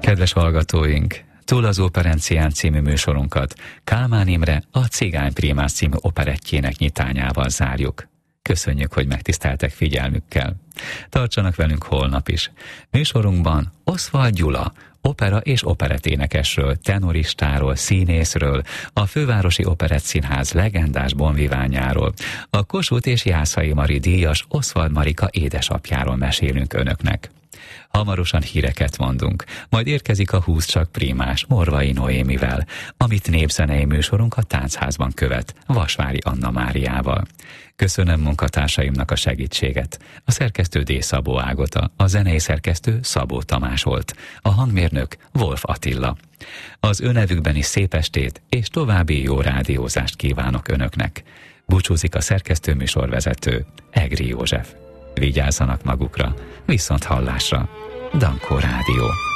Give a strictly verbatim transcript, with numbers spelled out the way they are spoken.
Kedves hallgatóink, túl az Operencián című műsorunkat Kálmán Imre a Cigány Prímás című operettjének nyitányával zárjuk. Köszönjük, hogy megtiszteltek figyelmükkel. Tartsanak velünk holnap is. Műsorunkban Oswald Gyula, opera és operetténekesről, tenoristáról, színészről, a Fővárosi Operettszínház legendás bonviványáról, a Kossuth és Jászai Mari díjas Oswald Marika édesapjáról mesélünk önöknek. Hamarosan híreket mondunk, majd érkezik a húsz csak prímás Morvai Noémivel, amit népzenei műsorunk a Táncházban követ, Vasvári Anna Máriával. Köszönöm munkatársaimnak a segítséget. A szerkesztő D. Szabó Ágota, a zenei szerkesztő Szabó Tamás volt, a hangmérnök Wolf Attila. Az ő nevükben is szép estét és további jó rádiózást kívánok önöknek. Búcsúzik a szerkesztő műsorvezető Egri József. Vigyázzanak magukra, viszont hallásra. Dankó Rádió.